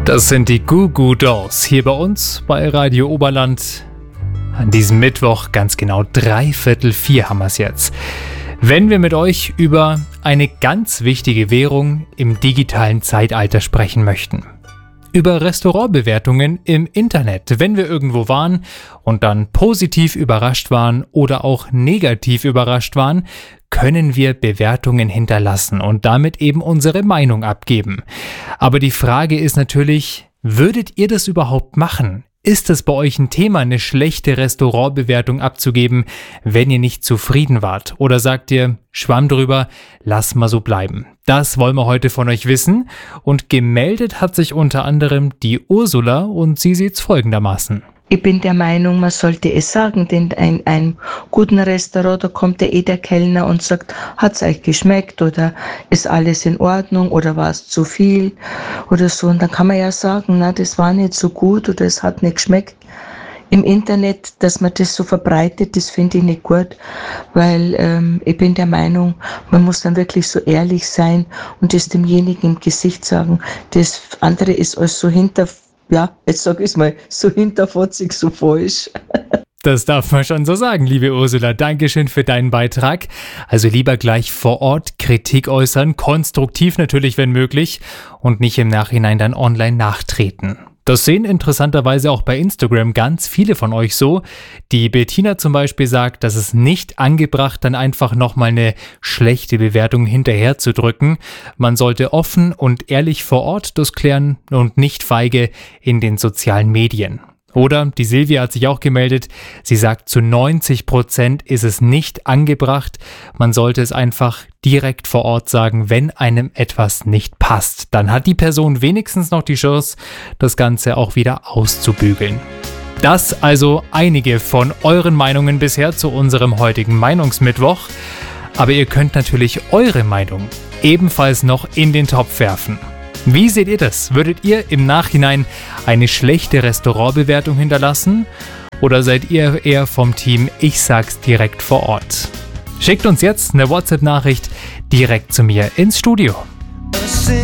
Das sind die Goo Goo Dolls hier bei uns bei Radio Oberland. An diesem Mittwoch, ganz genau 3:45 haben wir es jetzt. Wenn wir mit euch über eine ganz wichtige Währung im digitalen Zeitalter sprechen möchten. Über Restaurantbewertungen im Internet, wenn wir irgendwo waren und dann positiv überrascht waren oder auch negativ überrascht waren, können wir Bewertungen hinterlassen und damit eben unsere Meinung abgeben. Aber die Frage ist natürlich, würdet ihr das überhaupt machen? Ist es bei euch ein Thema, eine schlechte Restaurantbewertung abzugeben, wenn ihr nicht zufrieden wart? Oder sagt ihr, Schwamm drüber, lass mal so bleiben? Das wollen wir heute von euch wissen. Und gemeldet hat sich unter anderem die Ursula und sie sieht's folgendermaßen. Ich bin der Meinung, man sollte es sagen, denn in einem guten Restaurant, da kommt ja der Kellner und sagt, hat's euch geschmeckt oder ist alles in Ordnung oder war es zu viel oder so. Und dann kann man ja sagen, na, das war nicht so gut oder es hat nicht geschmeckt. Im Internet, dass man das so verbreitet, das finde ich nicht gut, weil ich bin der Meinung, man muss dann wirklich so ehrlich sein und das demjenigen im Gesicht sagen. Das andere ist alles so jetzt sag ich's mal, so hinterfotzig, so falsch. Das darf man schon so sagen, liebe Ursula. Dankeschön für deinen Beitrag. Also lieber gleich vor Ort Kritik äußern, konstruktiv natürlich, wenn möglich, und nicht im Nachhinein dann online nachtreten. Das sehen interessanterweise auch bei Instagram ganz viele von euch so. Die Bettina zum Beispiel sagt, dass es nicht angebracht, dann einfach nochmal eine schlechte Bewertung hinterher zu drücken. Man sollte offen und ehrlich vor Ort das klären und nicht feige in den sozialen Medien. Oder die Silvia hat sich auch gemeldet, sie sagt, zu 90% ist es nicht angebracht. Man sollte es einfach direkt vor Ort sagen, wenn einem etwas nicht passt. Dann hat die Person wenigstens noch die Chance, das Ganze auch wieder auszubügeln. Das also einige von euren Meinungen bisher zu unserem heutigen Meinungsmittwoch. Aber ihr könnt natürlich eure Meinung ebenfalls noch in den Topf werfen. Wie seht ihr das? Würdet ihr im Nachhinein eine schlechte Restaurantbewertung hinterlassen? Oder seid ihr eher vom Team Ich sag's direkt vor Ort? Schickt uns jetzt eine WhatsApp-Nachricht direkt zu mir ins Studio.